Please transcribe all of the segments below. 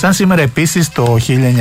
Σαν σήμερα επίσης το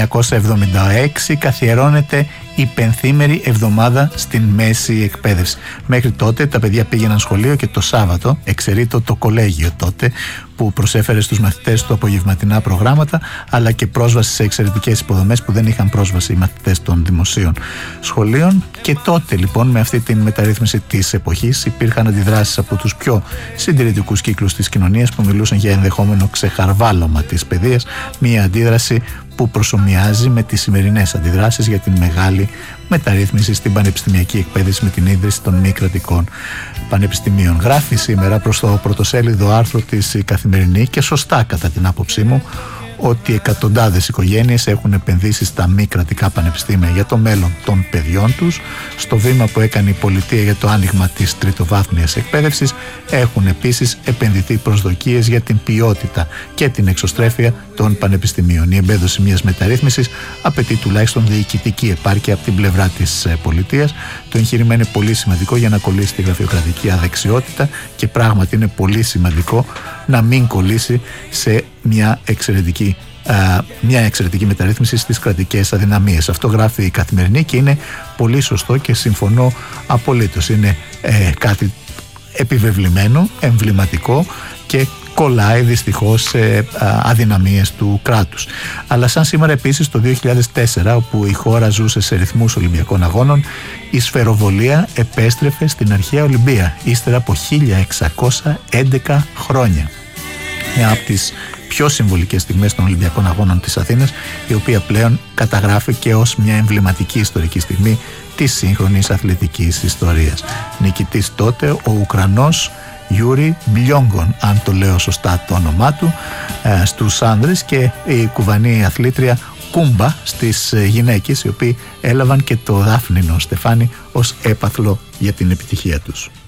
1976 καθιερώνεται η πενθήμερη εβδομάδα στην μέση εκπαίδευση. Μέχρι τότε τα παιδιά πήγαιναν σχολείο και το Σάββατο, εξαιρείτο το κολέγιο τότε, που προσέφερε στους μαθητές του απογευματινά προγράμματα, αλλά και πρόσβαση σε εξαιρετικές υποδομές που δεν είχαν πρόσβαση οι μαθητές των δημοσίων σχολείων. Και τότε λοιπόν, με αυτή την μεταρρύθμιση της εποχής, υπήρχαν αντιδράσεις από τους πιο συντηρητικούς κύκλους της κοινωνίας που μιλούσαν για ενδεχόμενο ξεχαρβάλωμα της παιδείας, μία αντίδραση που προσομοιάζει με τις σημερινές αντιδράσεις για την μεγάλη μεταρρύθμιση στην πανεπιστημιακή εκπαίδευση με την ίδρυση των μη κρατικών πανεπιστημίων. Γράφει σήμερα προς το πρωτοσέλιδο άρθρο της η Καθημερινή, και σωστά κατά την άποψή μου, ότι εκατοντάδες οικογένειες έχουν επενδύσει στα μη κρατικά πανεπιστήμια για το μέλλον των παιδιών τους. Στο βήμα που έκανε η πολιτεία για το άνοιγμα της τριτοβάθμιας εκπαίδευσης έχουν επίσης επενδυθεί προσδοκίες για την ποιότητα και την εξωστρέφεια των πανεπιστημίων. Η εμπέδωση μιας μεταρρύθμισης απαιτεί τουλάχιστον διοικητική επάρκεια από την πλευρά της πολιτείας. Το εγχείρημα είναι πολύ σημαντικό για να κολλήσει τη γραφειοκρατική αδεξιότητα, και πράγματι είναι πολύ σημαντικό να μην κολλήσει σε μια εξαιρετική μεταρρύθμιση στις κρατικές αδυναμίες. Αυτό γράφει η Καθημερινή και είναι πολύ σωστό και συμφωνώ απολύτως. Είναι κάτι επιβεβλημένο, εμβληματικό και κολλάει δυστυχώς σε αδυναμίες του κράτους. Αλλά σαν σήμερα επίσης το 2004, όπου η χώρα ζούσε σε ρυθμούς Ολυμπιακών Αγώνων, η σφαιροβολία επέστρεφε στην αρχαία Ολυμπία ύστερα από 1611 χρόνια. Μια από τις πιο συμβολικές στιγμές των Ολυμπιακών Αγώνων της Αθήνας, η οποία πλέον καταγράφει και ως μια εμβληματική ιστορική στιγμή της σύγχρονης αθλητικής ιστορίας. Νικητής τότε ο Ουκρανός Γιούρι Μπλιόγκον, αν το λέω σωστά το όνομά του, στους άνδρες, και η κουβανή αθλήτρια Κούμπα στις γυναίκες, οι οποίοι έλαβαν και το δάφνινο στεφάνι ως έπαθλο για την επιτυχία τους.